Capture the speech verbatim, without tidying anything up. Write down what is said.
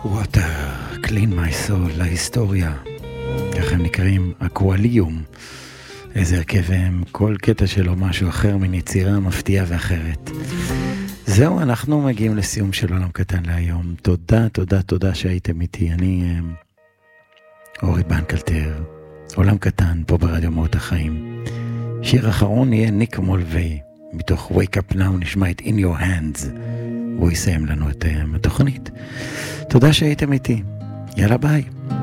Water, Clean My Soul, להיסטוריה, ככה הם נקראים, אקואליום, איזה הרכב הם, כל קטע שלו משהו אחר מן יצירה מפתיעה ואחרת. זהו, אנחנו מגיעים לסיום של עולם קטן להיום. תודה, תודה, תודה שהייתם איתי. אני אורי בנקלטר, עולם קטן פה ברדיו מאות החיים. שיר אחרון יהיה ניק מולווי, מתוך Wake Up Now נשמע את In Your Hands, הוא יסיים לנו את התוכנית. תודה שהייתם איתי, יאללה ביי.